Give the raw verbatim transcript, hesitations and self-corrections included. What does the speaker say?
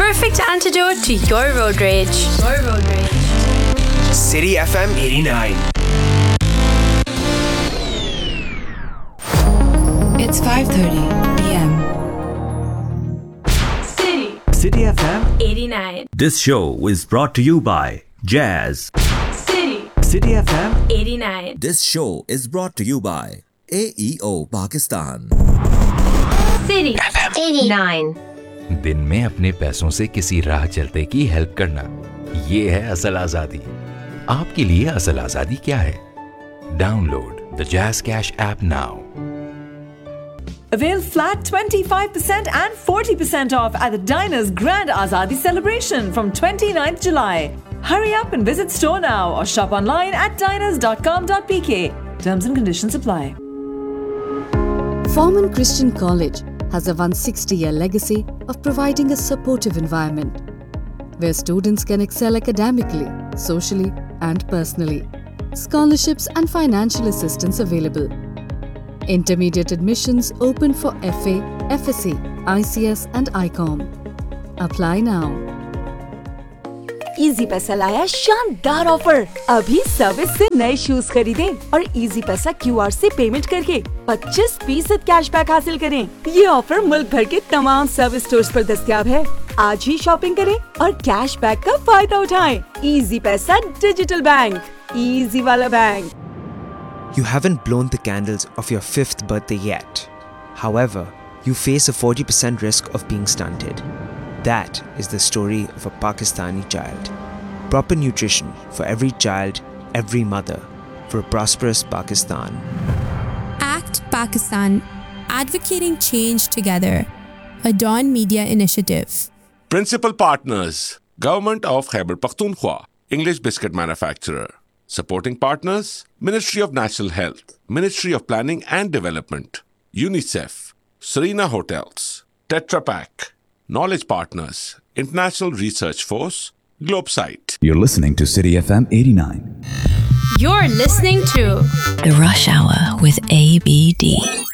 perfect antidote to your road rage. Your road rage. City F M eighty-nine. It's five thirty p.m. City. City F M eighty-nine. This show is brought to you by Jazz. City. City F M eighty-nine. This show is brought to you by A E O Pakistan. City F M eighty-nine. दिन में अपने पैसों से किसी राह चलते की help करना, ये है असल आजादी। आपके लिए असल आजादी क्या है? Download the jazz cash app now. Avail flat twenty-five percent and forty percent off at the Diners Grand Azadi celebration from twenty-ninth July. Hurry up and visit store now or shop online at diners dot com dot p k. Terms and conditions apply. Forman Christian College has a one hundred sixty year legacy of providing a supportive environment where students can excel academically, socially, and personally. Scholarships and financial assistance available. Intermediate admissions open for F A, F S C, I C S, and I COM. Apply now. Easy पैसा लाया शानदार offer. अभी service से नए shoes खरीदें और easy पैसा Q R से पेमेंट करके पच्चीस फीसद कैशबैक हासिल करें। ये ऑफर मुल्क भर के तमाम सर्विस स्टोर्स पर दस्तयाब है। आज ही शॉपिंग करें और कैशबैक का फायदा उठाएं। इजी पैसा डिजिटल बैंक, इजी वाला bank. You haven't blown the candles of your fifth birthday yet. However, you face a forty percent risk of being stunted. That is the story of a Pakistani child. Proper nutrition for every child, every mother, for a prosperous Pakistan. Act Pakistan, advocating change together. A Dawn Media initiative. Principal partners: Government of Khyber Pakhtunkhwa, English biscuit manufacturer. Supporting partners: Ministry of National Health, Ministry of Planning and Development, UNICEF, Serena Hotels, Tetra Pak. Knowledge partners: International Research Force, Globesite. You're listening to City F M eighty-nine. You're listening to The Rush Hour with A B D.